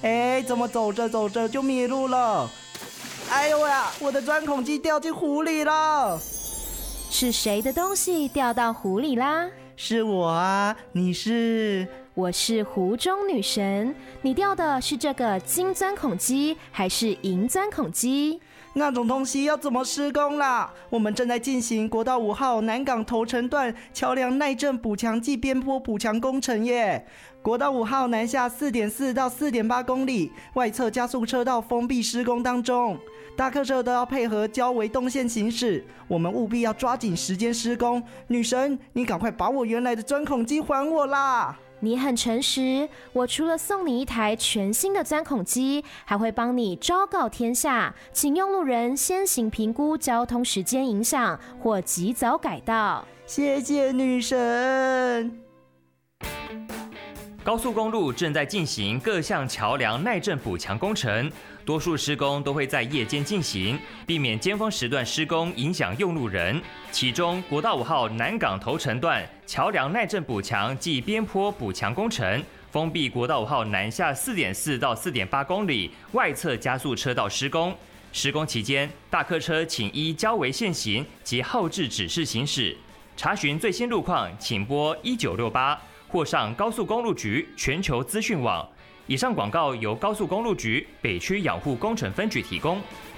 怎么走着走着就迷路了？哎呦呀，我的钻孔机掉进湖里了！ 是谁的东西掉到湖里啦？ 是我啊，你是？ 我是湖中女神。你掉的是这个金钻孔机还是银钻孔机？ 那种东西要怎么施工啦？我们正在进行国道5号南港头城段桥梁耐震补强暨边坡补强工程耶。国道5号南下 4.4 到 4.8 公里，外侧加速车道封闭施工当中，大客车都要配合交维动线行驶，我们务必要抓紧时间施工。女神，你赶快把我原来的钻孔机还我啦！ 你很诚实，我除了送你一台全新的钻孔机，还会帮你昭告天下，请用路人先行评估交通时间影响或及早改道。 谢谢女神。 高速公路正在进行各项桥梁耐震补强工程，多数施工都会在夜间进行，避免尖峰时段施工影响用路人。其中，国道5号南港头城段桥梁耐震补强暨边坡补强工程，封闭国道5号南下 4.4 到 4.8 公里外侧加速车道施工。施工期间，大客车请依交维限行及后置指示行驶。查询最新路况，请拨1968。或上高速公路局全球资讯网。以上广告由高速公路局北区养护工程分局提供。